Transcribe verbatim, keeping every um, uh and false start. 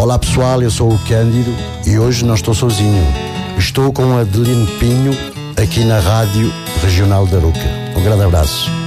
Olá pessoal, eu sou o Cândido e hoje não estou sozinho. Estou com a Adelino Pinho aqui na Rádio Regional da Arouca. Um grande abraço.